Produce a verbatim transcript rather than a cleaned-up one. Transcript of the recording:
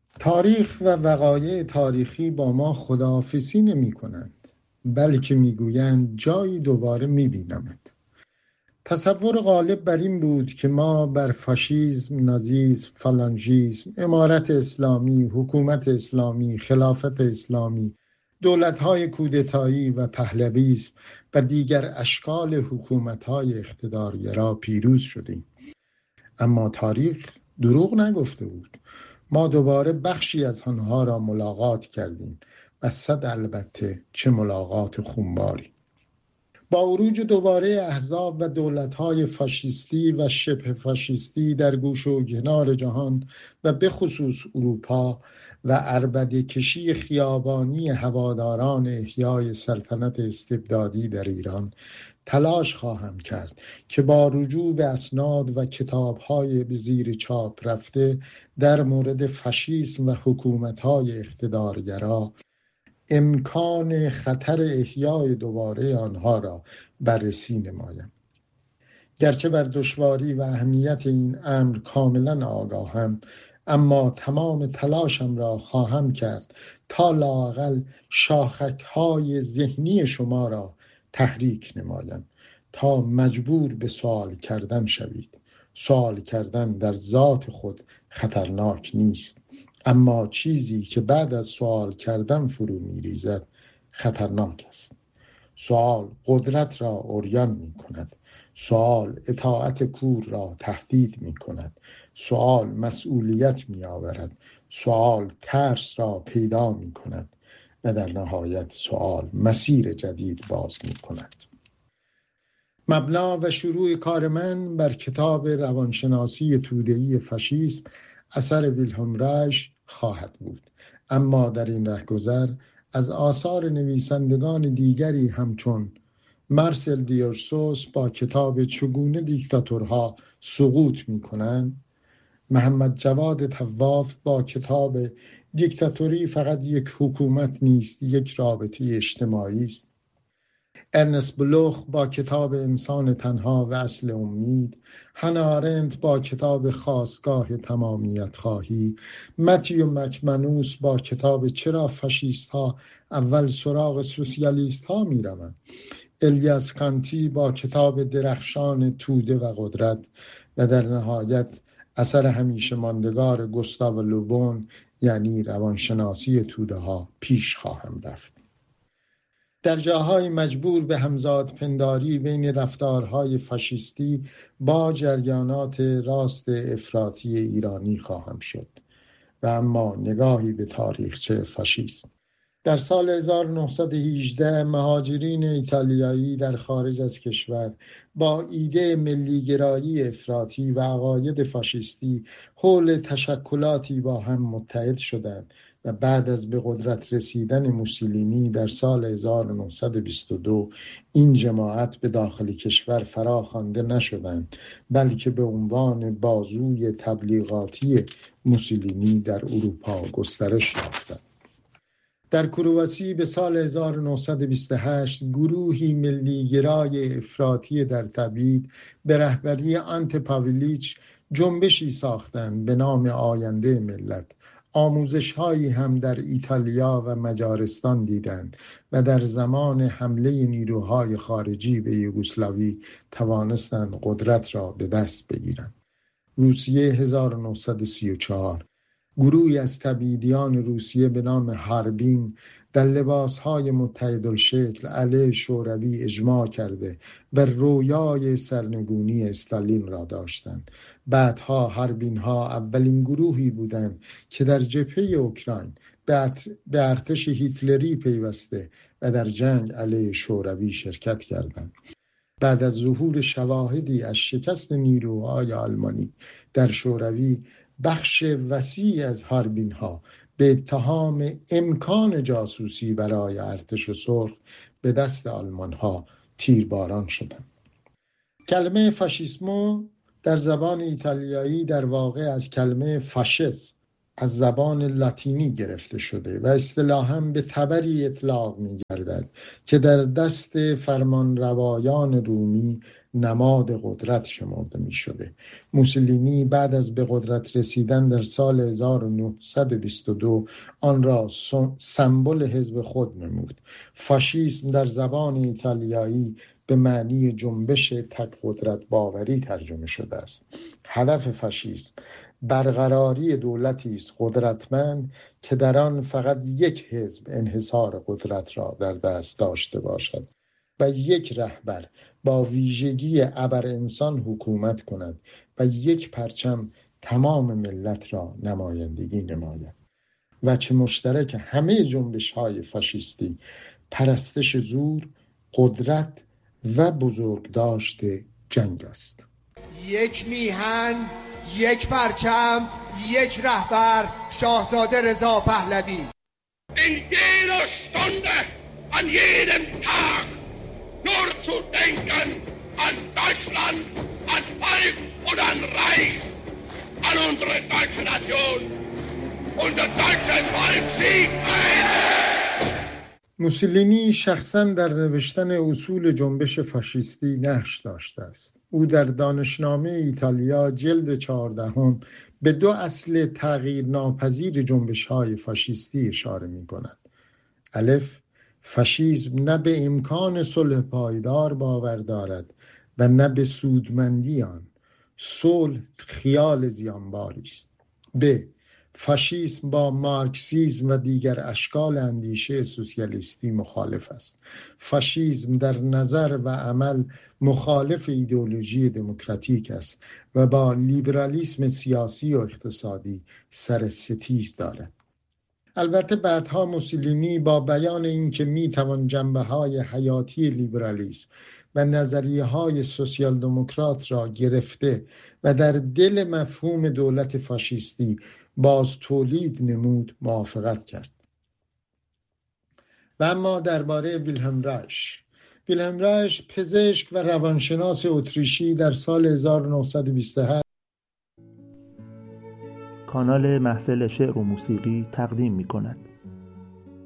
تاریخ و وقایع تاریخی با ما خداحافظی نمی کنند، بلکه می گویند جایی دوباره می بینمت. تصور غالب بر این بود که ما بر فاشیسم، نازیسم، فالانژیسم، امارت اسلامی، حکومت اسلامی، خلافت اسلامی، دولت‌های کودتایی و پهلویسم و دیگر اشکال حکومت‌های اقتدارگرا پیروز شدیم. اما تاریخ دروغ نگفته بود. ما دوباره بخشی از آنها را ملاقات کردیم و صد البته چه ملاقات خونباری. با عروج دوباره احزاب و دولت‌های فاشیستی و شبه فاشیستی در گوش و کنار جهان و به خصوص اروپا و عربده کشی خیابانی هواداران احیای سلطنت استبدادی در ایران، تلاش خواهم کرد که با رجوع به اسناد و کتاب‌های به زیر چاپ رفته در مورد فاشیسم و حکومت‌های اقتدارگرا امکان خطر احیای دوباره آنها را بررسی نمایم. گرچه بر دشواری و اهمیت این امر کاملا آگاهم، اما تمام تلاشم را خواهم کرد تا لااقل شاخک‌های ذهنی شما را تحریک نمایم تا مجبور به سوال کردن شوید. سوال کردن در ذات خود خطرناک نیست، اما چیزی که بعد از سوال کردن فرو می‌ریزد خطرناک است. سوال قدرت را عریان می‌کند. سوال اطاعت کور را تهدید می‌کند. سوال مسئولیت می‌آورد. سوال ترس را پیدا می‌کند و در نهایت سوال مسیر جدید باز می‌کند. مبنا و شروع کار من بر کتاب روانشناسی توده‌ای فاشیسم اثر ویلهلم رایش خواهد بود، اما در این رهگذر از آثار نویسندگان دیگری همچون مارسل دیورسوس با کتاب چگونه دیکتاتورها سقوط می‌کنند، محمد جواد طواف با کتاب دیکتاتوری فقط یک حکومت نیست، یک رابطه اجتماعی است، ارنست بلوخ با کتاب انسان تنها و اصل امید، هانا آرنت با کتاب خاستگاه تمامیت خواهی، متیو مکمنوس با کتاب چرا فاشیست ها اول سراغ سوسیالیست ها می روند، الیاس کانتی با کتاب درخشان توده و قدرت و در نهایت اثر همیشه ماندگار گوستاو لوبون یعنی روانشناسی توده ها پیش خواهم رفت. در جاهای مجبور به همزاد پنداری بین رفتارهای فاشیستی با جریانات راست افراطی ایرانی خواهم شد و اما نگاهی به تاریخچه فاشیسم. در سال هزار و نهصد و هجده مهاجرین ایتالیایی در خارج از کشور با ایده ملیگرایی افراطی و عقاید فاشیستی حول تشکلاتی با هم متحد شدند و بعد از به قدرت رسیدن موسولینی در سال هزار و نهصد و بیست و دو این جماعت به داخل کشور فرا خوانده نشدند، بلکه به عنوان بازوی تبلیغاتی موسولینی در اروپا گسترش یافتند. در کرواسی به سال هزار و نهصد و بیست و هشت گروهی ملیگرای افراطی در تبعید به رهبری آنت پاولیچ جنبشی ساختند به نام آینده ملت. آموزش‌هایی هم در ایتالیا و مجارستان دیدند و در زمان حمله نیروهای خارجی به یوگسلاوی توانستند قدرت را به دست بگیرند. روسیه هزار و نهصد و سی و چهار گروهی از تبعیدیان روسیه به نام هاربین در لباسهای متحدالشکل علیه شوروی اجماع کرده و رویای سرنگونی استالین را داشتند. بعدها هاربین ها اولین گروهی بودند که در جبهه اوکراین به ارتش هیتلری پیوسته و در جنگ علیه شوروی شرکت کردند. بعد از ظهور شواهدی از شکست نیروهای آلمانی در شوروی، بخش وسیع از هاربین ها به اتهام امکان جاسوسی برای ارتش سرخ به دست آلمان ها تیرباران شدند. کلمه فاشیسمو در زبان ایتالیایی در واقع از کلمه فاشس از زبان لاتینی گرفته شده و اصطلاحاً به تبری اطلاق می گردد که در دست فرمانروایان رومی نماد قدرت شمرده می شده. موسولینی بعد از به قدرت رسیدن در سال هزار و نهصد و بیست و دو آن را سمبل حزب خود نمود. فاشیسم در زبان ایتالیایی به معنی جنبش تک قدرت باوری ترجمه شده است. هدف فاشیسم برقراری دولتی است قدرتمند که در آن فقط یک حزب انحصار قدرت را در دست داشته باشد و یک رهبر با ویژگی ابر انسان حکومت کند و یک پرچم تمام ملت را نمایندگی نماید. وجه مشترک همه جنبش‌های فاشیستی پرستش زور، قدرت و بزرگداشت جنگ است. یک میهن، یک پرچم، یک رهبر، شاهزاده رضا پهلوی. In jeder Stunde, an jedem Tag, nur zu denken an Deutschland, an Volk und an Reich, an unsere deutsche Nation. Unser deutsches Volk siegt ein! موسولینی شخصاً در نوشتن اصول جنبش فاشیستی نقش داشته است. او در دانشنامه ایتالیا جلد چهاردهم به دو اصل تغییر ناپذیر جنبش‌های فاشیستی اشاره می‌کند. الف، فاشیسم نه به امکان صلح پایدار باور دارد و نه به سودمندی آن. صلح خیال زیانباری است. ب، فاشیسم با مارکسیسم و دیگر اشکال اندیشه سوسیالیستی مخالف است. فاشیسم در نظر و عمل مخالف ایدئولوژی دموکراتیک است و با لیبرالیسم سیاسی و اقتصادی سر ستیز دارد. البته بعدها موسولینی با بیان اینکه میتوان جنبه‌های حیاتی لیبرالیسم و نظریه‌های سوسیال دموکرات را گرفته و در دل مفهوم دولت فاشیستی باز تولید نمود موافقت کرد. و اما درباره ویلهلم رایش. ویلهلم رایش پزشک و روانشناس اتریشی در سال هزار و نهصد و بیست و هشت کانال محفل شعر و موسیقی تقدیم می کند.